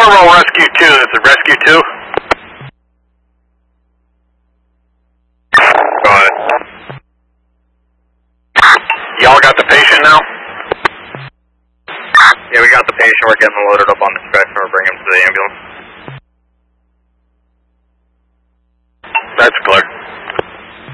Corvo Rescue 2, this is Rescue 2. Go ahead. Y'all got the patient now? Yeah, we got the patient. We're getting him loaded up on the stretcher and we're bringing him to the ambulance. That's clear.